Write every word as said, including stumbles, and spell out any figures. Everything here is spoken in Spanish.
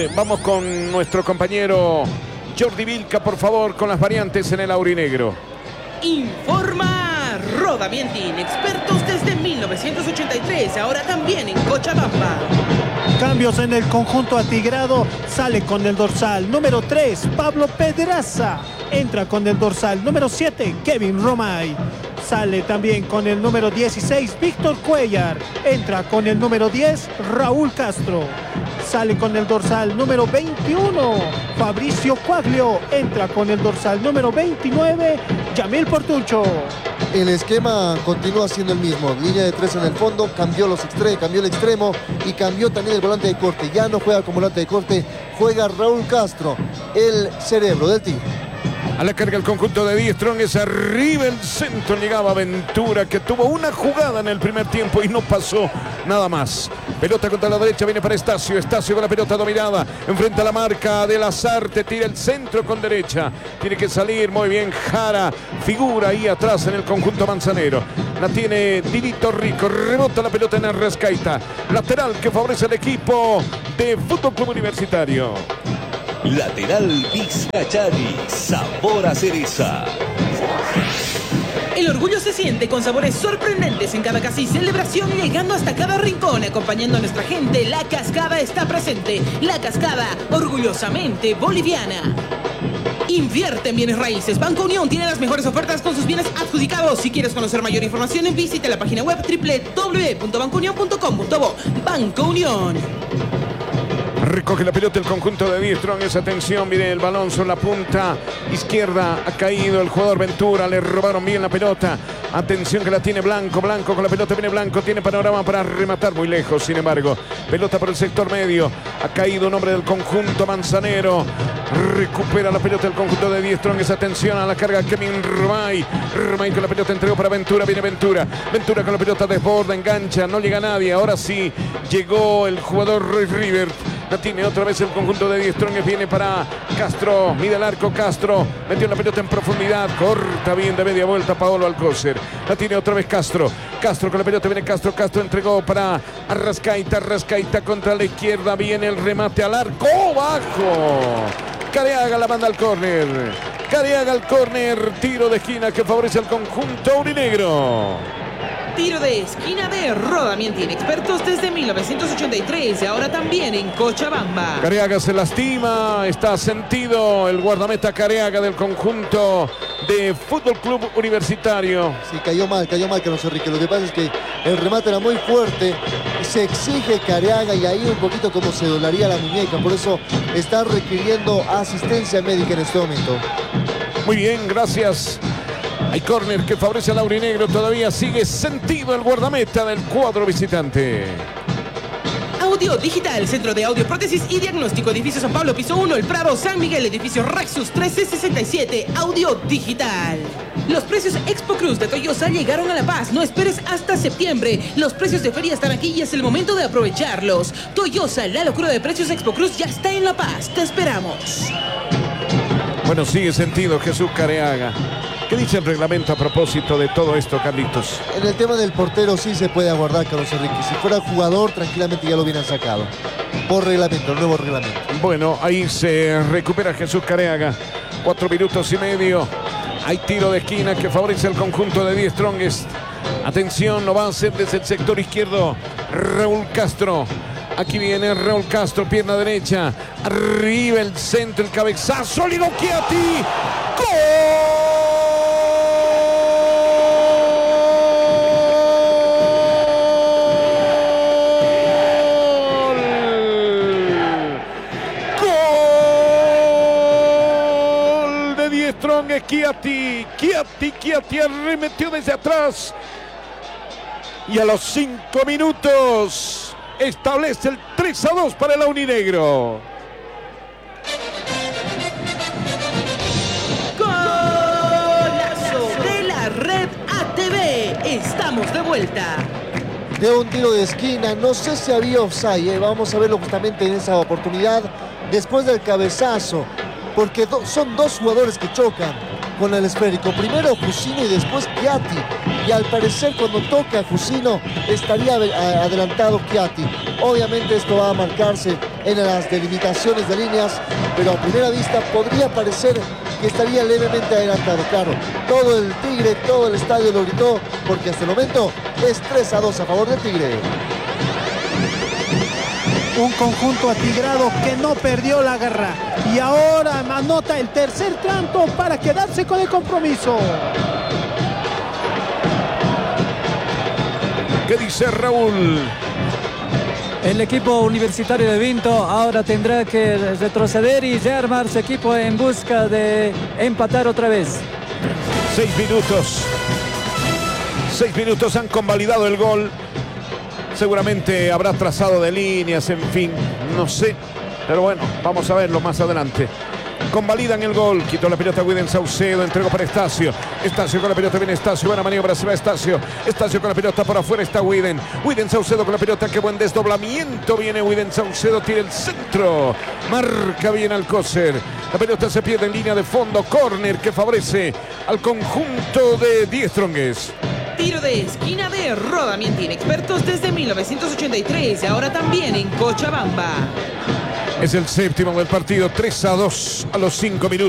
Vamos con nuestro compañero Jordi Vilca, por favor, con las variantes en el aurinegro. Informa Rodamientin, expertos desde mil novecientos ochenta y tres, ahora también en Cochabamba. Cambios en el conjunto atigrado, sale con el dorsal número tres, Pablo Pedraza. Entra con el dorsal número siete, Kevin Romay. Sale también con el número dieciséis, Víctor Cuellar. Entra con el número diez, Raúl Castro. Sale con el dorsal número veintiuno, Fabricio Quaglio. Entra con el dorsal número veintinueve, Yamil Portucho. El esquema continúa siendo el mismo. Línea de tres en el fondo, cambió los extremos, cambió el extremo y cambió también el volante de corte. Ya no juega como volante de corte, juega Raúl Castro, el cerebro del Tigre. A la carga el conjunto de Die Strong, es arriba el centro, llegaba Ventura, que tuvo una jugada en el primer tiempo y no pasó nada más. Pelota contra la derecha, viene para Estacio, Estacio con la pelota dominada, enfrenta a la marca de Lazarte, tira el centro con derecha, tiene que salir muy bien Jara, figura ahí atrás en el conjunto manzanero. La tiene Dinito Rico, rebota la pelota en Arrascaita, lateral que favorece al equipo de Fútbol Club Universitario. Lateral Vizcachari, sabor a cereza. El orgullo se siente con sabores sorprendentes en cada casa y celebración, llegando hasta cada rincón, acompañando a nuestra gente. La Cascada está presente. La Cascada, orgullosamente boliviana. Invierte en bienes raíces. Banco Unión tiene las mejores ofertas con sus bienes adjudicados. Si quieres conocer mayor información, visita la página web doble u doble u doble u punto banco unión punto com punto bo. Banco Unión. Recoge la pelota el conjunto de Die Strong. Esa atención, mire el balón sobre la punta izquierda. Ha caído el jugador Ventura. Le robaron bien la pelota. Atención que la tiene Blanco. Blanco con la pelota viene Blanco. Tiene panorama para rematar muy lejos. Sin embargo, pelota por el sector medio. Ha caído un hombre del conjunto manzanero. Recupera la pelota el conjunto de Die Strong. Esa atención a la carga Kevin Romay. Romay con la pelota entregó para Ventura. Viene Ventura. Ventura con la pelota desborda, engancha. No llega nadie. Ahora sí llegó el jugador Roy River. La tiene otra vez el conjunto de Die Strong. Viene para Castro. Mide el arco Castro. Metió la pelota en profundidad. Corta bien de media vuelta Paolo Alcócer. La tiene otra vez Castro. Castro con la pelota. Viene Castro. Castro entregó para Arrascaita. Arrascaita contra la izquierda. Viene el remate al arco. Bajo. Careaga la manda al córner. Careaga al córner. Tiro de esquina que favorece al conjunto aurinegro. Tiro de esquina de Rodamientin, expertos desde mil novecientos ochenta y tres, ahora también en Cochabamba. Careaga se lastima, está sentido el guardameta Careaga del conjunto de Fútbol Club Universitario. Sí, cayó mal, cayó mal Carlos Enrique. Lo que pasa es que el remate era muy fuerte, se exige Careaga y ahí un poquito como se doblaría la muñeca, por eso está requiriendo asistencia médica en este momento. Muy bien, gracias. Hay córner que favorece al aurinegro. Todavía sigue sentido el guardameta del cuadro visitante. Audio Digital, Centro de Audio, Prótesis y Diagnóstico, Edificio San Pablo, Piso uno, El Prado, San Miguel, Edificio Rexus trece sesenta y siete. Audio Digital. Los precios Expo Cruz de Toyosa llegaron a La Paz. No esperes hasta septiembre. Los precios de feria están aquí y es el momento de aprovecharlos. Toyosa, la locura de precios Expo Cruz ya está en La Paz. Te esperamos. Bueno, sigue sentido Jesús Careaga. ¿Qué dice el reglamento a propósito de todo esto, Carlitos? En el tema del portero sí se puede aguardar, Carlos Enrique. Si fuera jugador, tranquilamente ya lo hubieran sacado. Por reglamento, nuevo reglamento. Bueno, ahí se recupera Jesús Careaga. Cuatro minutos y medio. Hay tiro de esquina que favorece al conjunto de Die Strongest. Atención, lo va a hacer desde el sector izquierdo Raúl Castro. Aquí viene Raúl Castro, pierna derecha. Arriba el centro, el cabezazo. Ligo Chiatti. ¡Gol! Chiatti, Chiatti, Chiatti arremetió desde atrás y a los cinco minutos establece el tres a dos para el aurinegro. Golazo de la Red A T V. Estamos de vuelta. De un tiro de esquina, no sé si había offside, ¿eh? Vamos a verlo justamente en esa oportunidad después del cabezazo, porque do- son dos jugadores que chocan. con el esférico. Primero Jusino y después Chiatti. Y al parecer cuando toca a Jusino estaría adelantado Chiatti. Obviamente esto va a marcarse en las delimitaciones de líneas, pero a primera vista podría parecer que estaría levemente adelantado. Claro, todo el Tigre, todo el estadio lo gritó, porque hasta el momento es tres a dos a favor del Tigre. Un conjunto atigrado que no perdió la garra y ahora anota el tercer tanto para quedarse con el compromiso. ¿Qué dice Raúl? El equipo universitario de Vinto ahora tendrá que retroceder y ya armar su equipo en busca de empatar otra vez. Seis minutos. Seis minutos han convalidado el gol. Seguramente habrá trazado de líneas, en fin, no sé. Pero bueno, vamos a verlo más adelante. Convalidan el gol, quitó la pelota Widen Saucedo, entregó para Estacio. Estacio con la pelota, viene Estacio, buena maniobra, se va Estacio. Estacio con la pelota, por afuera está Widen. Widen Saucedo con la pelota, qué buen desdoblamiento. Viene Widen Saucedo, tira el centro. Marca bien Alcócer. La pelota se pierde en línea de fondo, córner que favorece al conjunto de Die Strongest. Tiro de esquina de Rodamienti, expertos desde mil novecientos ochenta y tres y ahora también en Cochabamba. Es el séptimo del partido, tres a dos a los cinco minutos.